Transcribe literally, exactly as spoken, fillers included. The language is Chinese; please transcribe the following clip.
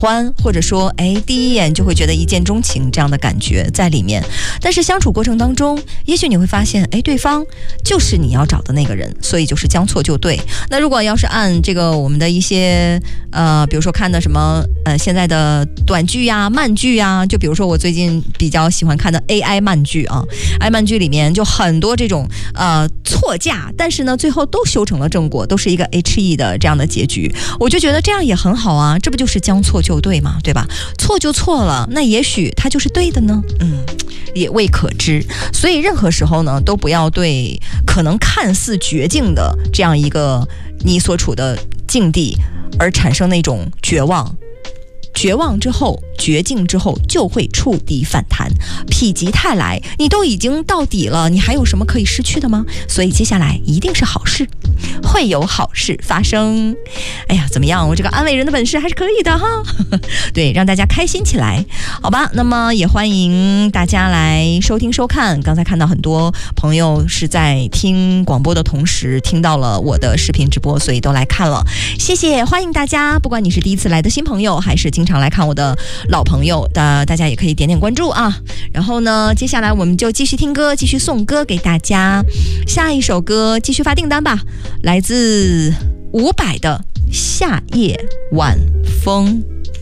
欢，或者说哎第一眼就会觉得一见钟情这样的感觉在里面。但是相处过程当中，也许你会发现哎对方就是你要找的那个人，所以就是将错就对。那如果要是按这个我们的一些呃比如说看的什么呃现在的短剧呀、慢剧呀，就比如说我最近比较喜欢看的 A I 慢剧啊 ，A I 慢剧里面就很多这种呃错嫁，但是呢最后都修成了正果，都是一个 H E 的这样的结局。我就觉得这样也很好啊，这不就是将错就对嘛，对吧？错就错了，那也许它就是对的呢，嗯，也未可知。所以任何时候呢，都不要对可能看似绝境的这样一个你所处的境地而产生那种绝望。绝望之后，绝境之后就会触底反弹，否极泰来。你都已经到底了，你还有什么可以失去的吗？所以接下来一定是好事，会有好事发生。哎呀，怎么样？我这个安慰人的本事还是可以的哈。对，让大家开心起来，好吧？那么也欢迎大家来收听收看。刚才看到很多朋友是在听广播的同时听到了我的视频直播，所以都来看了，谢谢，欢迎大家。不管你是第一次来的新朋友，还是经常来看我的老朋友的，大家也可以点点关注啊。然后呢，接下来我们就继续听歌，继续送歌给大家。下一首歌继续发订单吧，来自伍佰的《夏夜晚风》。